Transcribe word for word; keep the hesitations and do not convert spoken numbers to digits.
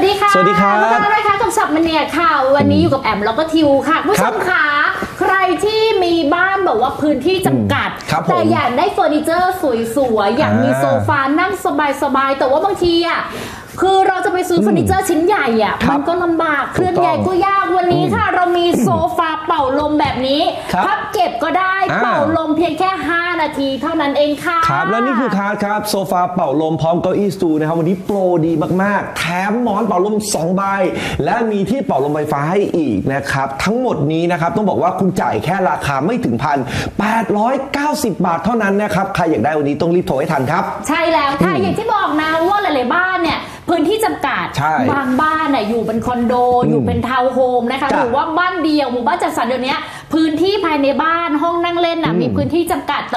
ดีค่ะสวัสดีครับมาต้อนรับกับสับมันเนี่ยค่ะวันนี้อยู่กับแอมแล้วก็ทิวค่ะผู้ชมขาใครที่มีบ้านแบบว่าพื้นที่จำกัดแต่อยากได้เฟอร์นิเจอร์สวยๆอยากมีโซฟานั่งสบายๆแต่ว่าบางทีอ่ะคือเราจะไปซื้อเฟอร์นิเจอร์ชิ้นใหญ่อ่ะมันก็ลำบากเคลื่อนย้ายก็ยากวันนี้ค่ะเรามีโซฟาเป่าลมแบบนี้พับเก็บก็ได้เป่าลมเพียงแค่ห้านาทีเท่านั้นเองค่ะครับและนี่คือคาร์ดครับโซฟาเป่าลมพร้อมเก้าอี้สตูนะครับวันนี้โปรดีมากๆแถมหมอนเป่าลมสองใบและมีที่เป่าลมไฟฟ้าให้อีกนะครับทั้งหมดนี้นะครับต้องบอกว่าคุณจ่ายแค่ราคาไม่ถึงพันแปดร้อยเก้าสิบบาทเท่านั้นนะครับใครอยากได้วันนี้ต้องรีบโทรให้ทันครับใช่แล้วค่ะอย่างที่บอกนะว่าหลายๆบ้านเนี่ยพื้นที่จำกัดบางบ้านน่ะอยู่เป็นคอนโดอยู่เป็นทาวน์โฮมนะคะหรือว่าบ้านเดียวหมู่บ้านจัดสรรเดี๋ยวนี้พื้นที่ภายในบ้านห้องนั่งเล่นน่ะมีพื้นที่จำกัด